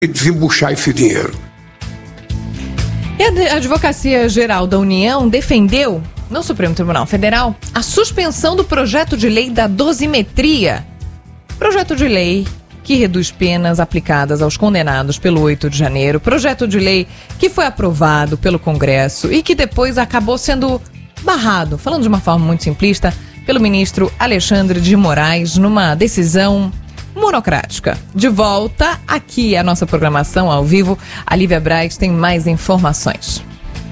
desembuchar esse dinheiro. E a Advocacia Geral da União defendeu, no Supremo Tribunal Federal, a suspensão do projeto de lei da dosimetria. Projeto de lei que reduz penas aplicadas aos condenados pelo 8 de janeiro. Projeto de lei que foi aprovado pelo Congresso e que depois acabou sendo barrado, falando de uma forma muito simplista, pelo ministro Alexandre de Moraes, numa decisão monocrática. De volta aqui à nossa programação ao vivo, a Lívia Braz tem mais informações.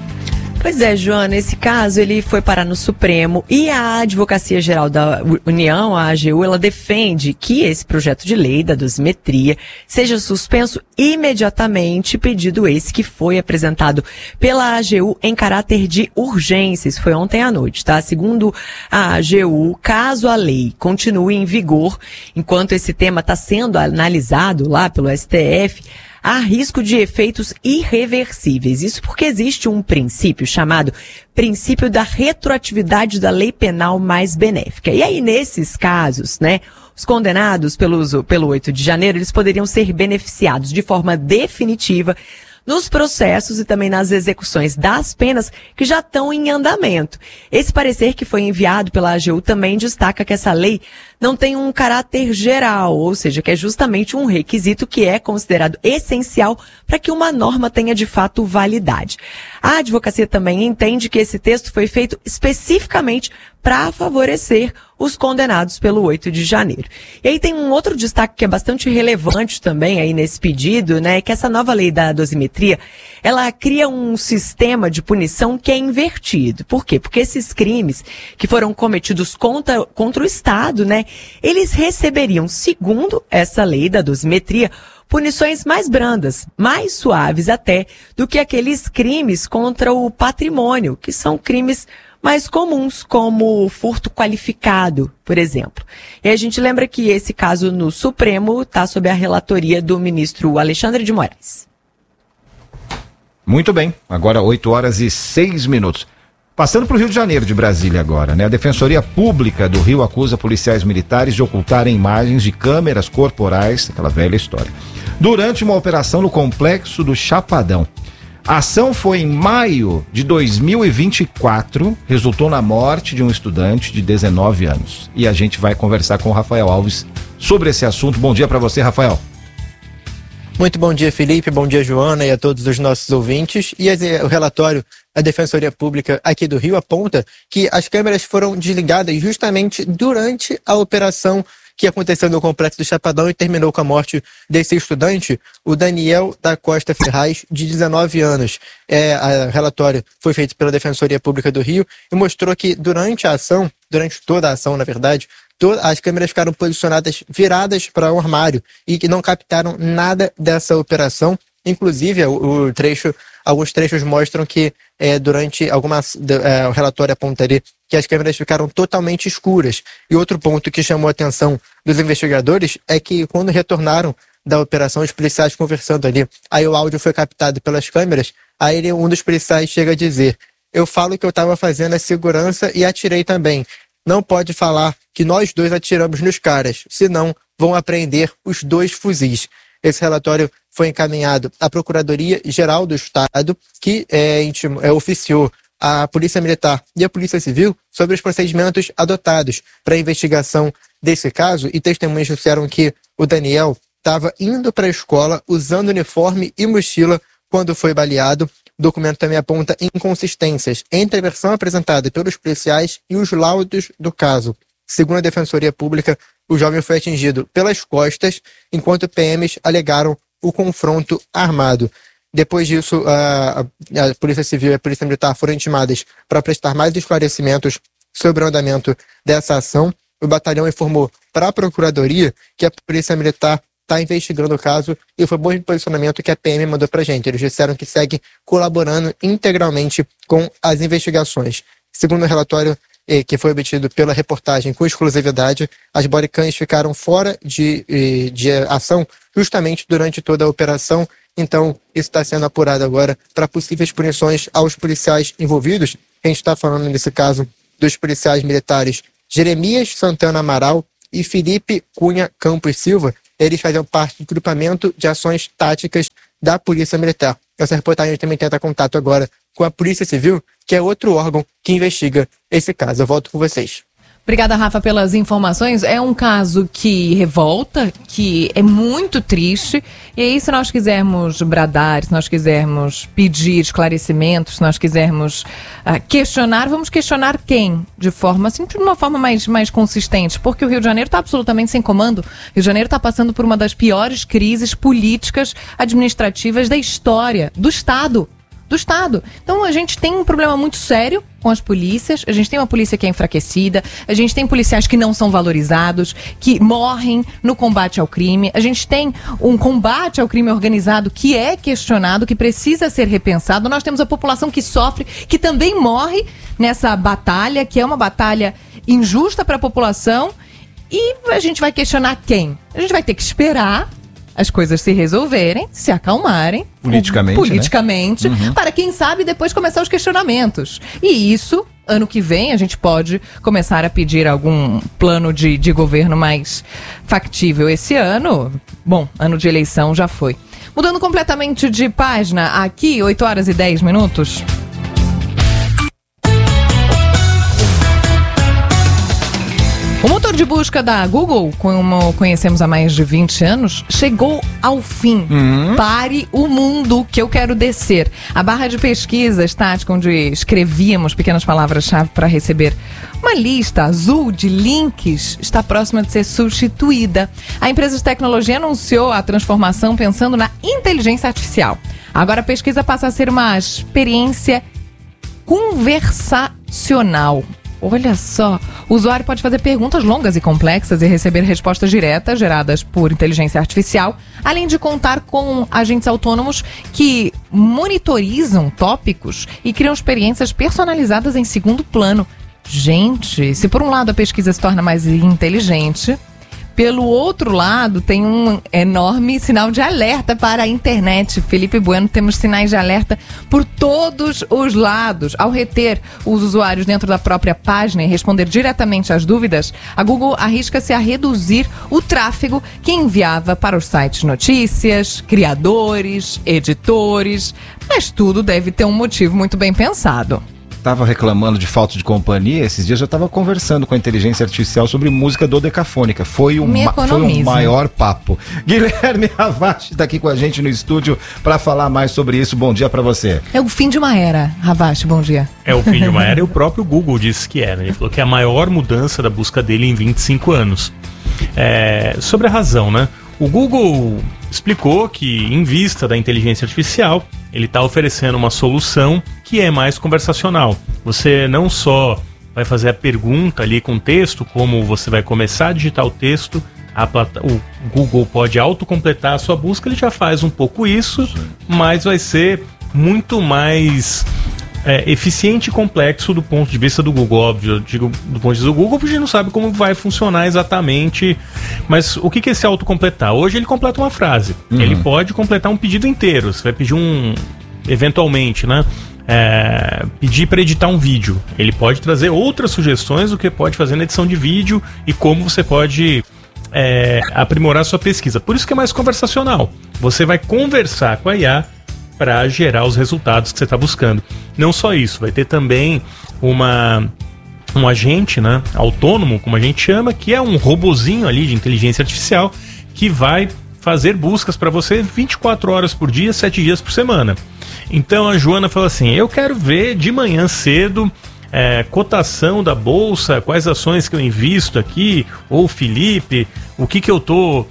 Pois é, Joana, esse caso ele foi parar no Supremo e a Advocacia Geral da União, a AGU, ela defende que esse projeto de lei da dosimetria seja suspenso imediatamente, pedido esse que foi apresentado pela AGU em caráter de urgência. Isso foi ontem à noite, tá? Segundo a AGU, caso a lei continue em vigor, enquanto esse tema está sendo analisado lá pelo STF, há risco de efeitos irreversíveis. Isso porque existe um princípio chamado princípio da retroatividade da lei penal mais benéfica. E aí, nesses casos, né, os condenados pelo 8 de janeiro, eles poderiam ser beneficiados de forma definitiva nos processos e também nas execuções das penas que já estão em andamento. Esse parecer que foi enviado pela AGU também destaca que essa lei não tem um caráter geral, ou seja, que é justamente um requisito que é considerado essencial para que uma norma tenha de fato validade. A advocacia também entende que esse texto foi feito especificamente para favorecer os condenados pelo 8 de janeiro. E aí tem um outro destaque que é bastante relevante também aí nesse pedido, né, que essa nova lei da dosimetria, ela cria um sistema de punição que é invertido. Por quê? Porque esses crimes que foram cometidos contra o Estado, né, eles receberiam, segundo essa lei da dosimetria, punições mais brandas, mais suaves até, do que aqueles crimes contra o patrimônio, que são crimes mais comuns, como furto qualificado, por exemplo. E a gente lembra que esse caso no Supremo está sob a relatoria do ministro Alexandre de Moraes. Muito bem, agora 8h06. Passando para o Rio de Janeiro, de Brasília agora, né? A Defensoria Pública do Rio acusa policiais militares de ocultarem imagens de câmeras corporais, aquela velha história, durante uma operação no complexo do Chapadão. A ação foi em maio de 2024, resultou na morte de um estudante de 19 anos. E a gente vai conversar com o Rafael Alves sobre esse assunto. Bom dia para você, Rafael. Muito bom dia, Felipe, bom dia, Joana, e a todos os nossos ouvintes. E o relatório da Defensoria Pública aqui do Rio aponta que as câmeras foram desligadas justamente durante a operação que aconteceu no Complexo do Chapadão e terminou com a morte desse estudante, o Daniel da Costa Ferraz, de 19 anos. O relatório foi feito pela Defensoria Pública do Rio e mostrou que durante toda a ação, na verdade, as câmeras ficaram posicionadas viradas para o armário e que não captaram nada dessa operação. Inclusive, alguns trechos mostram que o relatório aponta ali que as câmeras ficaram totalmente escuras. E outro ponto que chamou a atenção dos investigadores é que quando retornaram da operação, os policiais conversando ali, aí o áudio foi captado pelas câmeras, aí um dos policiais chega a dizer: eu falo que eu estava fazendo a segurança e atirei também. Não pode falar que nós dois atiramos nos caras, senão vão apreender os 2 fuzis. Esse relatório foi encaminhado à Procuradoria-Geral do Estado, que oficiou a Polícia Militar e a Polícia Civil sobre os procedimentos adotados para a investigação desse caso, e testemunhas disseram que o Daniel estava indo para a escola usando uniforme e mochila quando foi baleado. O documento também aponta inconsistências entre a versão apresentada pelos policiais e os laudos do caso. Segundo a Defensoria Pública, o jovem foi atingido pelas costas, enquanto PMs alegaram o confronto armado. Depois disso, a Polícia Civil e a Polícia Militar foram intimadas para prestar mais esclarecimentos sobre o andamento dessa ação. O batalhão informou para a Procuradoria que a Polícia Militar está investigando o caso e foi bom posicionamento que a PM mandou para a gente. Eles disseram que segue colaborando integralmente com as investigações. Segundo o relatório que foi obtido pela reportagem com exclusividade, as bodycams ficaram fora de ação justamente durante toda a operação. Então, isso está sendo apurado agora para possíveis punições aos policiais envolvidos. A gente está falando, nesse caso, dos policiais militares Jeremias Santana Amaral e Felipe Cunha Campos Silva. eles faziam parte do grupamento de ações táticas da Polícia Militar. Essa reportagem também tenta contato agora com a Polícia Civil, que é outro órgão que investiga esse caso. Eu volto com vocês. Obrigada, Rafa, pelas informações. É um caso que revolta, que é muito triste. E aí, se nós quisermos bradar, se nós quisermos pedir esclarecimentos, se nós quisermos questionar, vamos questionar quem? De uma forma mais consistente. Porque o Rio de Janeiro está absolutamente sem comando. O Rio de Janeiro está passando por uma das piores crises políticas administrativas da história do Estado. Então a gente tem um problema muito sério com as polícias, a gente tem uma polícia que é enfraquecida, a gente tem policiais que não são valorizados, que morrem no combate ao crime, a gente tem um combate ao crime organizado que é questionado, que precisa ser repensado, nós temos a população que sofre, que também morre nessa batalha, que é uma batalha injusta para a população, e a gente vai questionar quem? A gente vai ter que esperar as coisas se resolverem, se acalmarem politicamente, né? Para quem sabe depois começar os questionamentos. E isso, ano que vem, a gente pode começar a pedir algum plano de governo mais factível. Esse ano, ano de eleição já foi. Mudando completamente de página, aqui, 8h10. O motor de busca da Google, como conhecemos há mais de 20 anos, chegou ao fim. Pare o mundo que eu quero descer. A barra de pesquisa estática, onde escrevíamos pequenas palavras-chave para receber uma lista azul de links, está próxima de ser substituída. A empresa de tecnologia anunciou a transformação pensando na inteligência artificial. Agora a pesquisa passa a ser uma experiência conversacional. Olha só, o usuário pode fazer perguntas longas e complexas e receber respostas diretas geradas por inteligência artificial, além de contar com agentes autônomos que monitorizam tópicos e criam experiências personalizadas em segundo plano. Gente, se por um lado a pesquisa se torna mais inteligente, pelo outro lado, tem um enorme sinal de alerta para a internet. Felipe Bueno, temos sinais de alerta por todos os lados. Ao reter os usuários dentro da própria página e responder diretamente às dúvidas, a Google arrisca-se a reduzir o tráfego que enviava para os sites notícias, criadores, editores. Mas tudo deve ter um motivo muito bem pensado. Estava reclamando de falta de companhia, esses dias eu estava conversando com a inteligência artificial sobre música dodecafônica. Foi um maior papo. Guilherme Ravache está aqui com a gente no estúdio para falar mais sobre isso. Bom dia para você. É o fim de uma era, Ravache, bom dia. É o fim de uma era e o próprio Google disse que era. Ele falou que é a maior mudança da busca dele em 25 anos. Sobre a razão, né? O Google explicou que, em vista da inteligência artificial, ele está oferecendo uma solução que é mais conversacional. Você não só vai fazer a pergunta ali com texto, como você vai começar a digitar o texto, o Google pode autocompletar a sua busca, ele já faz um pouco isso, mas vai ser muito mais eficiente e complexo do ponto de vista do Google. Óbvio, eu digo do ponto de vista do Google, porque a gente não sabe como vai funcionar exatamente. Mas o que é esse autocompletar? Hoje ele completa uma frase. Ele pode completar um pedido inteiro. Você vai pedir eventualmente, né? Pedir para editar um vídeo. Ele pode trazer outras sugestões do que pode fazer na edição de vídeo e como você pode aprimorar a sua pesquisa. Por isso que é mais conversacional. Você vai conversar com a IA para gerar os resultados que você está buscando. Não só isso, vai ter também um agente, né, autônomo, como a gente chama, que é um robozinho ali de inteligência artificial que vai fazer buscas para você 24 horas por dia, 7 dias por semana. Então a Joana falou assim, eu quero ver de manhã cedo cotação da bolsa, quais ações que eu invisto aqui, ou Felipe, o que eu estou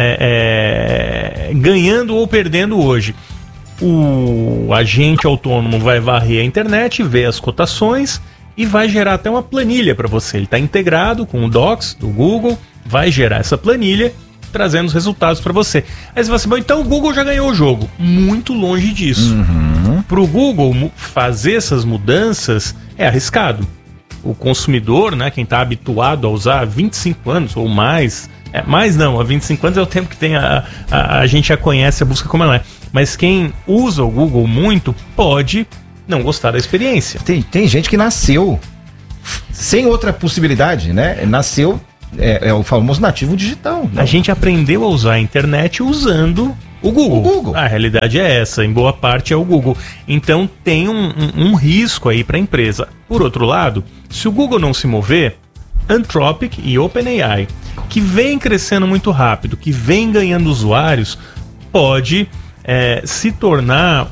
ganhando ou perdendo hoje. O agente autônomo vai varrer a internet, ver as cotações e vai gerar até uma planilha para você. Ele está integrado com o Docs do Google, vai gerar essa planilha, trazendo os resultados para você. Aí você fala assim, bom, então o Google já ganhou o jogo. Muito longe disso. Para o Google fazer essas mudanças é arriscado. O consumidor, né, quem está habituado a usar há 25 anos ou mais, há 25 anos é o tempo que tem a gente já conhece a busca como ela é. Mas quem usa o Google muito pode não gostar da experiência. Tem gente que nasceu sem outra possibilidade, né? Nasceu é o famoso nativo digital. Né? A gente aprendeu a usar a internet usando o Google. A realidade é essa, em boa parte é o Google. Então tem um risco aí para a empresa. Por outro lado, se o Google não se mover, Anthropic e OpenAI, que vem crescendo muito rápido, que vem ganhando usuários, pode se tornar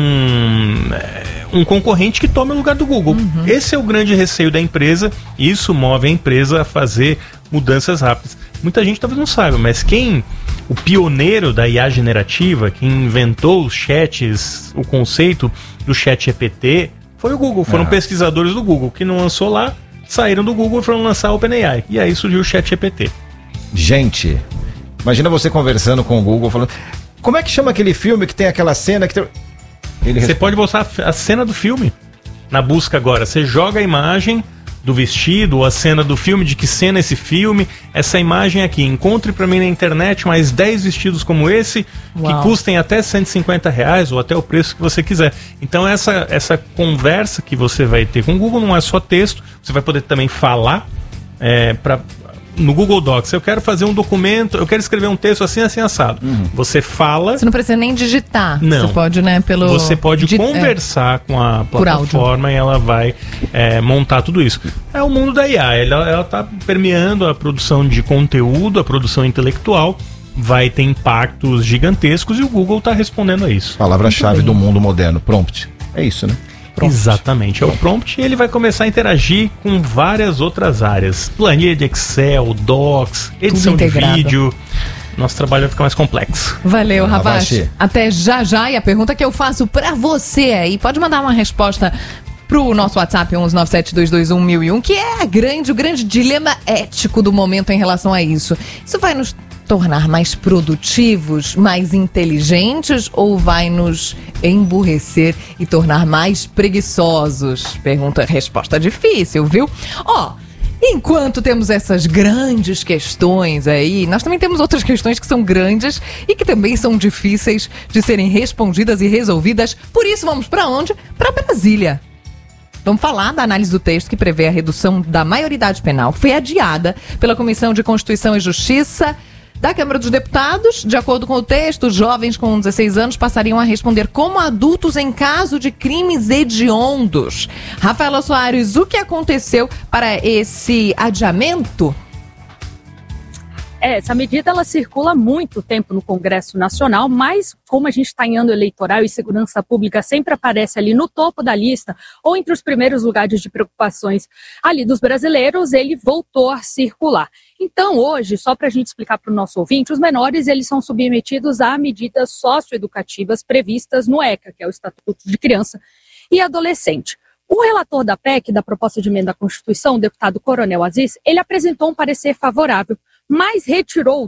um concorrente que tome o lugar do Google. Esse é o grande receio da empresa, e isso move a empresa a fazer mudanças rápidas. Muita gente talvez não saiba, mas o pioneiro da IA generativa, quem inventou os chats, o conceito do chat GPT, foi o Google. Foram pesquisadores do Google que não lançou lá, saíram do Google e foram lançar a OpenAI. E aí surgiu o chat GPT. Gente, imagina você conversando com o Google, falando... Como é que chama aquele filme que tem aquela cena que tem... Você pode botar a cena do filme na busca agora. Você joga a imagem do vestido ou a cena do filme, de que cena é esse filme, essa imagem aqui. Encontre pra mim na internet mais 10 vestidos como esse, que custem até R$150 ou até o preço que você quiser. Então essa conversa que você vai ter com o Google não é só texto, você vai poder também falar no Google Docs. Eu quero fazer um documento, eu quero escrever um texto assim, assim, assado. Você fala... Você não precisa nem digitar. Não. Você pode, Você pode conversar com a plataforma e ela vai montar tudo isso. É o mundo da IA. Ela está permeando a produção de conteúdo, a produção intelectual. Vai ter impactos gigantescos e o Google está respondendo a isso. Palavra-chave do mundo moderno, prompt. É isso, né? Prompt. Exatamente, é o prompt, e ele vai começar a interagir com várias outras áreas. Planilha de Excel, Docs, edição de vídeo. Nosso trabalho vai ficar mais complexo. Valeu, Ravache. Até já. E a pergunta que eu faço pra você aí, pode mandar uma resposta pro nosso WhatsApp 11972211001, que é o grande dilema ético do momento em relação a isso. Isso vai nos tornar mais produtivos, mais inteligentes, ou vai nos emburrecer e tornar mais preguiçosos? Resposta difícil, viu? Enquanto temos essas grandes questões aí, nós também temos outras questões que são grandes e que também são difíceis de serem respondidas e resolvidas. Por isso, vamos para onde? Para Brasília. Vamos falar da análise do texto que prevê a redução da maioridade penal, que foi adiada pela Comissão de Constituição e Justiça da Câmara dos Deputados. De acordo com o texto, jovens com 16 anos passariam a responder como adultos em caso de crimes hediondos. Rafaela Soares, o que aconteceu para esse adiamento? Essa medida ela circula há muito tempo no Congresso Nacional, mas como a gente está em ano eleitoral e segurança pública sempre aparece ali no topo da lista ou entre os primeiros lugares de preocupações ali dos brasileiros, ele voltou a circular. Então hoje, só para a gente explicar para o nosso ouvinte, os menores eles são submetidos a medidas socioeducativas previstas no ECA, que é o Estatuto de Criança e Adolescente. O relator da PEC, da proposta de emenda à Constituição, o deputado Coronel Aziz, ele apresentou um parecer favorável, mas retirou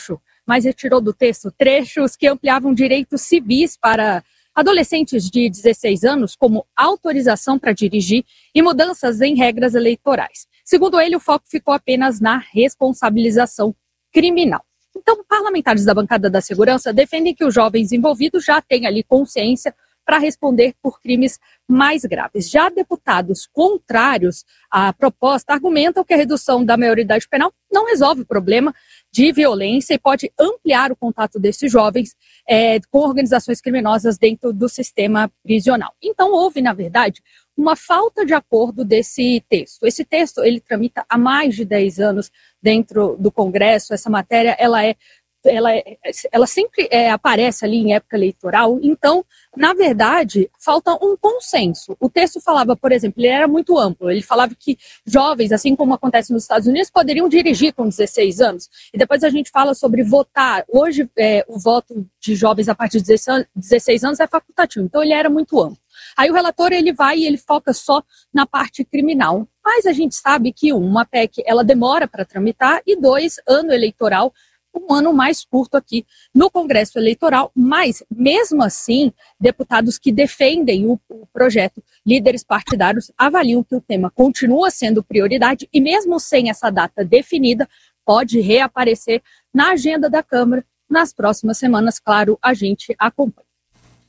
do texto trechos que ampliavam direitos civis para adolescentes de 16 anos, como autorização para dirigir e mudanças em regras eleitorais. Segundo ele, o foco ficou apenas na responsabilização criminal. Então, parlamentares da bancada da segurança defendem que os jovens envolvidos já têm ali consciência para responder por crimes mais graves. Já deputados contrários à proposta argumentam que a redução da maioridade penal não resolve o problema de violência e pode ampliar o contato desses jovens com organizações criminosas dentro do sistema prisional. Então, houve, na verdade, uma falta de acordo desse texto. Esse texto, ele tramita há mais de 10 anos dentro do Congresso. Essa matéria, ela sempre aparece ali em época eleitoral. Então, na verdade, falta um consenso. O texto falava, por exemplo, ele era muito amplo. Ele falava que jovens, assim como acontece nos Estados Unidos, poderiam dirigir com 16 anos. E depois a gente fala sobre votar. Hoje, o voto de jovens a partir de 16 anos é facultativo. Então, ele era muito amplo. Aí o relator, ele vai e ele foca só na parte criminal. Mas a gente sabe que uma PEC, ela demora para tramitar, e 2, ano eleitoral, um ano mais curto aqui no Congresso Eleitoral, mas mesmo assim, deputados que defendem o projeto, líderes partidários, avaliam que o tema continua sendo prioridade e mesmo sem essa data definida, pode reaparecer na agenda da Câmara nas próximas semanas. Claro, a gente acompanha.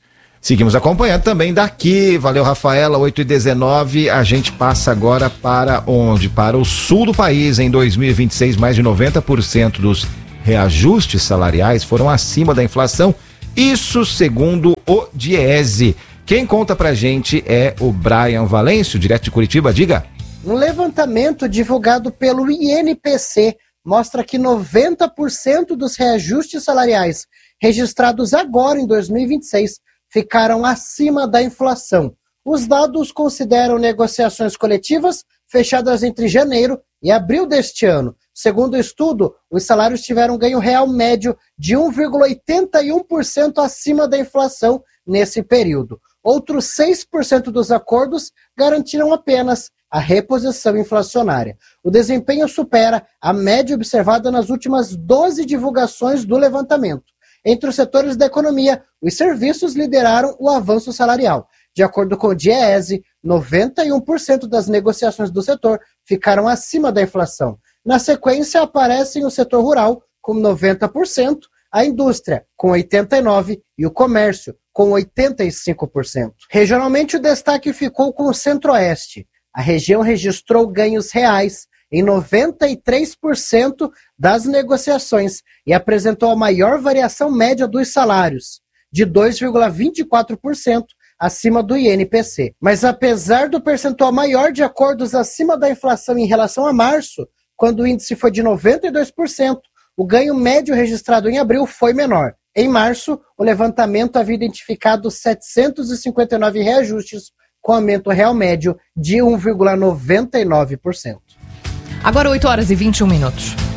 Seguimos acompanhando também daqui. Valeu, Rafaela. 8h19. A gente passa agora para onde? Para o sul do país. Em 2026, mais de 90% dos reajustes salariais foram acima da inflação. Isso segundo o Diese. Quem conta pra gente é o Brian Valêncio, direto de Curitiba. Diga. Um levantamento divulgado pelo INPC mostra que 90% dos reajustes salariais registrados agora em 2026 ficaram acima da inflação. Os dados consideram negociações coletivas fechadas entre janeiro e abril deste ano. Segundo o estudo, os salários tiveram um ganho real médio de 1,81% acima da inflação nesse período. Outros 6% dos acordos garantiram apenas a reposição inflacionária. O desempenho supera a média observada nas últimas 12 divulgações do levantamento. Entre os setores da economia, os serviços lideraram o avanço salarial. De acordo com o Diese, 91% das negociações do setor ficaram acima da inflação. Na sequência, aparecem o setor rural, com 90%, a indústria, com 89%, e o comércio, com 85%. Regionalmente, o destaque ficou com o Centro-Oeste. A região registrou ganhos reais em 93% das negociações e apresentou a maior variação média dos salários, de 2,24% acima do INPC. Mas apesar do percentual maior de acordos acima da inflação em relação a março, quando o índice foi de 92%, o ganho médio registrado em abril foi menor. Em março, o levantamento havia identificado 759 reajustes, com aumento real médio de 1,99%. Agora 8h21.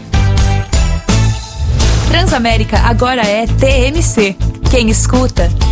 Transamérica agora é TMC. Quem escuta